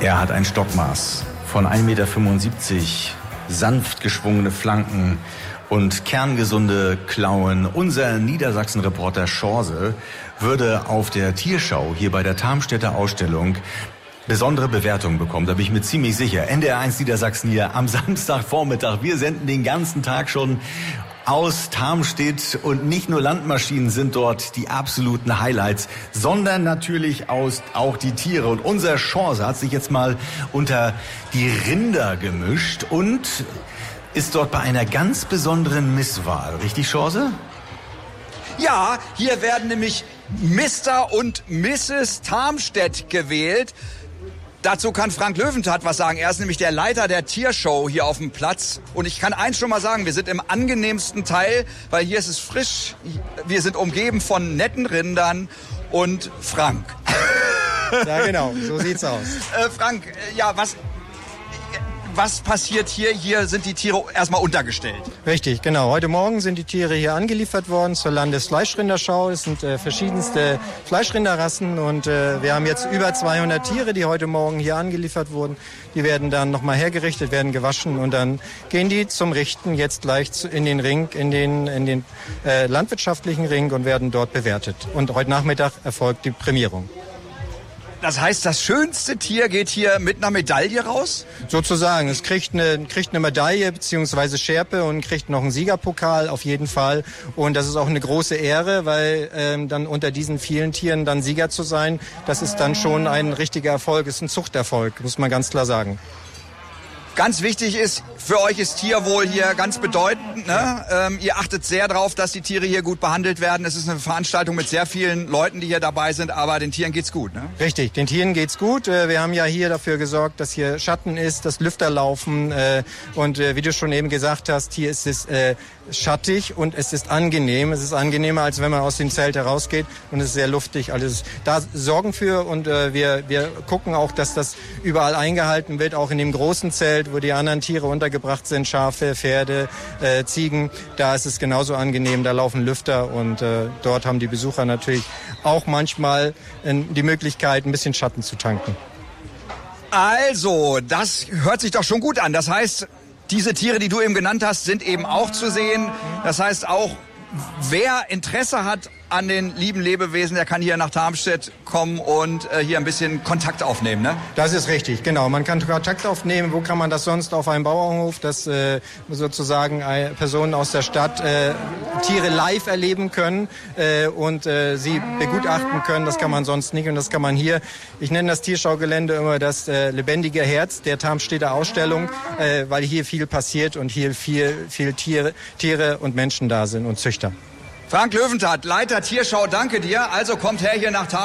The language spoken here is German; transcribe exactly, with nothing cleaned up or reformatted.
Er hat ein Stockmaß von ein Meter fünfundsiebzig, sanft geschwungene Flanken und kerngesunde Klauen. Unser Niedersachsen-Reporter Schorse würde auf der Tierschau hier bei der Tarmstädter Ausstellung besondere Bewertungen bekommen, da bin ich mir ziemlich sicher. N D R eins Niedersachsen hier am Samstagvormittag. Wir senden den ganzen Tag schon aus Tarmstedt und nicht nur Landmaschinen sind dort die absoluten Highlights, sondern natürlich aus, auch die Tiere. Und unser Chance hat sich jetzt mal unter die Rinder gemischt und ist dort bei einer ganz besonderen Misswahl. Richtig, Chance? Ja, hier werden nämlich Mister und Misses Tarmstedt gewählt. Dazu kann Frank Löwenthal was sagen. Er ist nämlich der Leiter der Tiershow hier auf dem Platz. Und ich kann eins schon mal sagen, wir sind im angenehmsten Teil, weil hier ist es frisch. Wir sind umgeben von netten Rindern und Frank. Ja, genau, so sieht's aus. Äh, Frank, ja, was... Was passiert hier? Hier sind die Tiere erstmal untergestellt. Richtig, genau. Heute Morgen sind die Tiere hier angeliefert worden zur Landesfleischrinderschau. Es sind äh, verschiedenste Fleischrinderrassen und äh, wir haben jetzt über zweihundert Tiere, die heute Morgen hier angeliefert wurden. Die werden dann nochmal hergerichtet, werden gewaschen und dann gehen die zum Richten jetzt gleich in den Ring, in den, in den äh, landwirtschaftlichen Ring und werden dort bewertet. Und heute Nachmittag erfolgt die Prämierung. Das heißt, das schönste Tier geht hier mit einer Medaille raus? Sozusagen. Es kriegt eine, kriegt eine Medaille bzw. Schärpe und kriegt noch einen Siegerpokal auf jeden Fall. Und das ist auch eine große Ehre, weil ähm, dann unter diesen vielen Tieren dann Sieger zu sein, das ist dann schon ein richtiger Erfolg, ist ein Zuchterfolg, muss man ganz klar sagen. Ganz wichtig ist, für euch ist Tierwohl hier ganz bedeutend. Ne? Ähm, ihr achtet sehr darauf, dass die Tiere hier gut behandelt werden. Es ist eine Veranstaltung mit sehr vielen Leuten, die hier dabei sind, aber den Tieren geht's gut. Ne? Richtig, den Tieren geht's gut. Wir haben ja hier dafür gesorgt, dass hier Schatten ist, dass Lüfter laufen. Und wie du schon eben gesagt hast, hier ist es schattig und es ist angenehm. Es ist angenehmer, als wenn man aus dem Zelt herausgeht und es ist sehr luftig. Alles da sorgen für und wir, wir gucken auch, dass das überall eingehalten wird, auch in dem großen Zelt, wo die anderen Tiere untergebracht sind, Schafe, Pferde, äh, Ziegen. Da ist es genauso angenehm, da laufen Lüfter und äh, dort haben die Besucher natürlich auch manchmal äh, die Möglichkeit, ein bisschen Schatten zu tanken. Also, das hört sich doch schon gut an. Das heißt, diese Tiere, die du eben genannt hast, sind eben auch zu sehen. Das heißt auch, wer Interesse hat an den lieben Lebewesen, der kann hier nach Tarmstedt kommen und äh, hier ein bisschen Kontakt aufnehmen, ne? Das ist richtig, genau. Man kann Kontakt aufnehmen. Wo kann man das sonst auf einem Bauernhof, dass äh, sozusagen äh, Personen aus der Stadt äh, Tiere live erleben können äh, und äh, sie begutachten können. Das kann man sonst nicht und das kann man hier. Ich nenne das Tierschaugelände immer das äh, lebendige Herz der Tarmstedter Ausstellung, äh, weil hier viel passiert und hier viel, viel Tiere, Tiere und Menschen da sind und Züchter. Frank Löwenthal, Leiter Tierschau, danke dir. Also kommt her hier nach Tarmstedt.